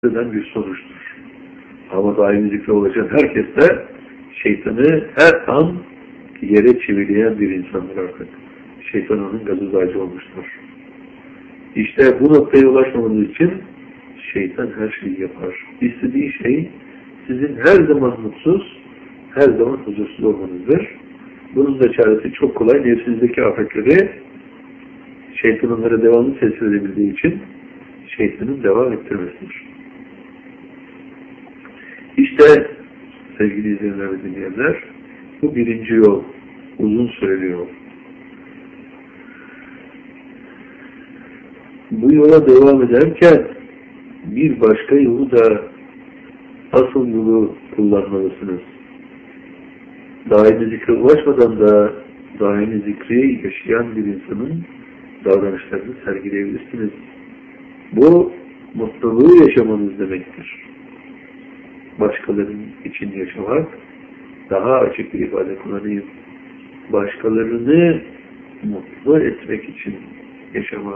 eden bir sonuçtur. Ama daimi zikre ulaşan herkes de şeytanı her an yere çevirleyen bir insandır artık. Şeytan onun gazozaycı olmuştur. İşte bu noktaya ulaşmamanız için şeytan her şeyi yapar. İstediği şey sizin her zaman mutsuz, her zaman huzursuz olmanızdır. Bunun da çaresi çok kolay. Nefsinizdeki afetleri şeytan onlara devamlı tesir edebildiği için şeytanın devam ettirmesidir. İşte sevgili izleyenler ve dinleyenler, bu birinci yol, uzun süreli yol. Bu yola devam ederken bir başka yolu da, asıl yolu kullanmalısınız. Daimi zikre ulaşmadan da daimi zikri yaşayan bir insanın davranışlarını sergileyebilirsiniz. Bu mutluluğu yaşamanız demektir. Başkalarının için yaşamak, daha açık bir ifade kullanayım. Başkalarını mutlu etmek için yaşamak.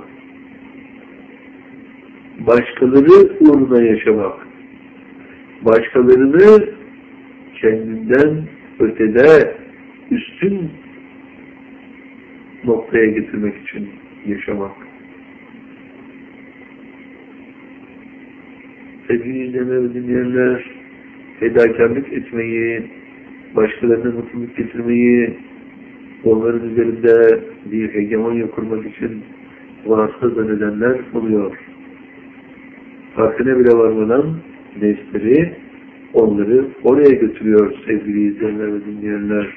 Başkaları uğruna yaşamak. Başkalarını kendinden ötede, üstün noktaya getirmek için yaşamak. Sevgili izleyenler ve dinleyenler, fedakarlık etmeyi, başkalarına mutluluk getirmeyi, onların üzerinde bir hegemonya kurmak için vasıta zannedenler oluyor. Farkına bile varmadan nefsleri onları oraya götürüyor sevgili izleyenler ve dinleyenler.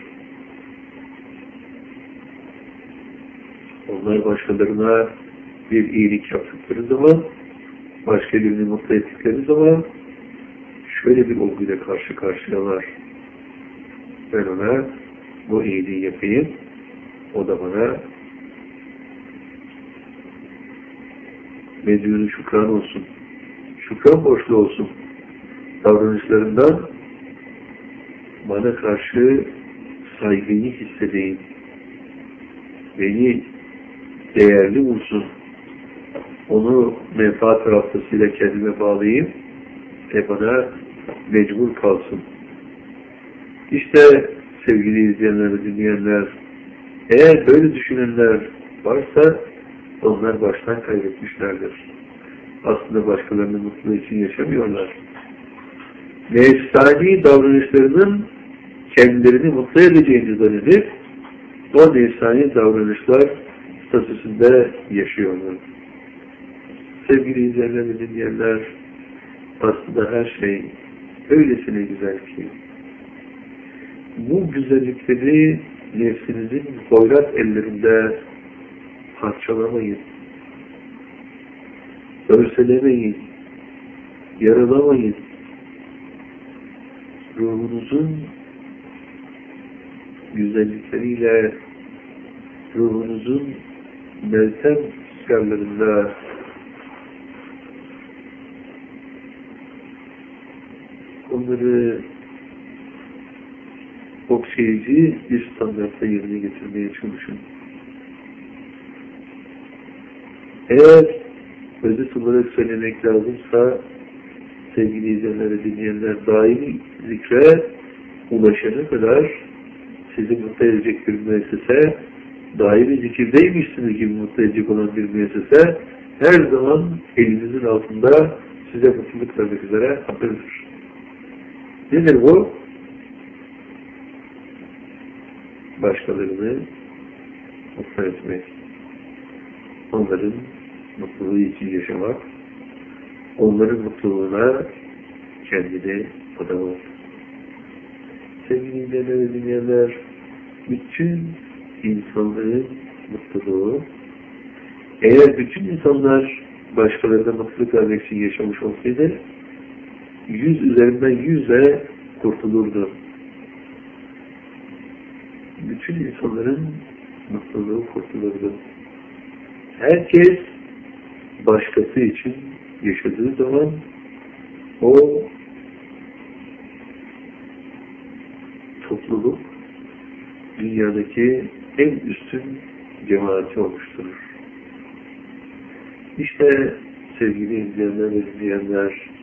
Onlar başkalarına bir iyilik yaptıkları zaman, başka birini mutlu ettikleri zaman şöyle bir olguyla karşı karşıyalar. Ben ona bu iyiliği yapayım, o da bana medyunu şükran olsun. Şükran borçlu olsun. Davranışlarından bana karşı saygıyı hissedeyim. Beni değerli bulsun. Onu menfaat raftasıyla kendime bağlayayım ve bana mecbur kalsın. İşte sevgili izleyenler ve dinleyenler, eğer böyle düşünenler varsa onlar baştan kaybetmişlerdir. Aslında başkalarının mutluluğu için yaşamıyorlar. Nefsani davranışlarının kendilerini mutlu edeceğini zannedip o nefsani davranışlar statüsünde yaşıyorlar. Sevgili izleyenler ve dinleyenler, aslında her şey öylesine güzel ki bu güzellikleri nefsinizin hoyrat ellerinde parçalamayın, örselemeyin, yaralamayın. Ruhunuzun güzellikleriyle, ruhunuzun meltem rüzgarlarında onları okşayıcı bir standartta yerine getirmeye çalışın. Eğer özet olarak söylemek lazımsa sevgili izleyenler ve dinleyenler, daimi zikre ulaşana kadar sizi mutlu edecek bir müessese, daimi zikirdeymişsiniz gibi mutlu edecek olan bir müessese her zaman elinizin altında size mutluluk vermek üzere hazırdır. Nedir bu? Başkalarını mutlu etmek, onların mutluluğu için yaşamak, onların mutluluğuna kendini adamak. Sevgili izleyenler ve dinleyenler, bütün insanların mutluluğu, eğer bütün insanlar başkalarına mutluluk vermek için yaşamış olsaydı, 100 üzerinden 100'e kurtulurdu. Bütün insanların mutluluğu kurtulurdu. Herkes başkası için yaşadığı zaman o topluluk dünyadaki en üstün cemaati oluşturur. İşte sevgili izleyenler ve dinleyenler,